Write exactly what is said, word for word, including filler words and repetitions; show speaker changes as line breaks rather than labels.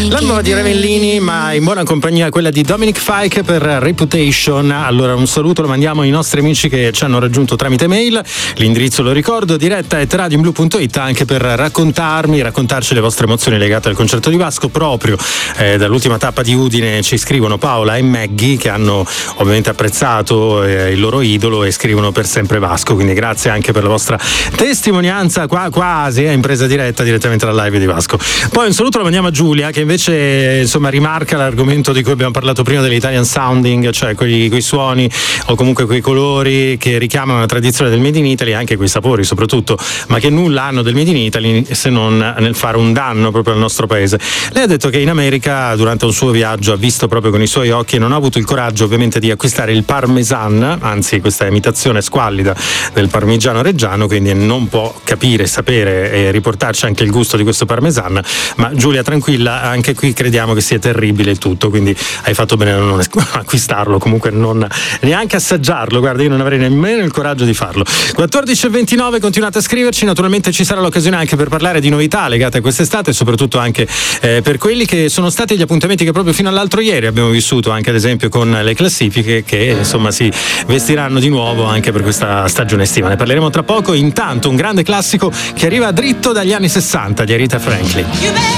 La nuova di Revellini, ma in buona compagnia quella di Dominic Fike per Reputation. Allora un saluto lo mandiamo ai nostri amici che ci hanno raggiunto tramite mail, l'indirizzo lo ricordo, diretta at radioinblu punto it, anche per raccontarmi, raccontarci le vostre emozioni legate al concerto di Vasco. Proprio eh, dall'ultima tappa di Udine ci scrivono Paola e Maggie, che hanno ovviamente apprezzato eh, il loro idolo e scrivono per sempre Vasco, quindi grazie anche per la vostra testimonianza qua, quasi eh, in presa diretta direttamente dalla live di Vasco. Poi un saluto lo mandiamo a Giulia, che invece insomma rimarca l'argomento di cui abbiamo parlato prima dell'Italian sounding, cioè quei, quei suoni o comunque quei colori che richiamano la tradizione del Made in Italy, anche quei sapori soprattutto, ma che nulla hanno del Made in Italy se non nel fare un danno proprio al nostro paese. Lei ha detto che in America durante un suo viaggio ha visto proprio con i suoi occhi e non ha avuto il coraggio ovviamente di acquistare il parmesan, anzi questa imitazione squallida del parmigiano reggiano, quindi non può capire, sapere e riportarci anche il gusto di questo parmesan. Ma Giulia, tranquilla, anche qui crediamo che sia terribile il tutto, quindi hai fatto bene a non acquistarlo, comunque non neanche assaggiarlo. Guarda, io non avrei nemmeno il coraggio di farlo. quattordici e ventinove, continuate a scriverci, naturalmente ci sarà l'occasione anche per parlare di novità legate a quest'estate e soprattutto anche eh, per quelli che sono stati gli appuntamenti che proprio fino all'altro ieri abbiamo vissuto, anche ad esempio con le classifiche che insomma si vestiranno di nuovo anche per questa stagione estiva. Ne parleremo tra poco. Intanto un grande classico che arriva dritto dagli anni sessanta di Aretha Franklin.